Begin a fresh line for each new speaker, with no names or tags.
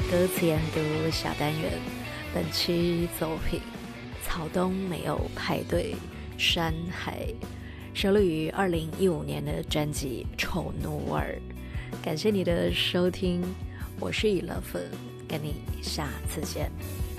歌词研读小单元，本期作品草东没有派对山海，收录于2015年的专辑丑奴儿。感谢你的收听，我是以乐粉，跟你下次见。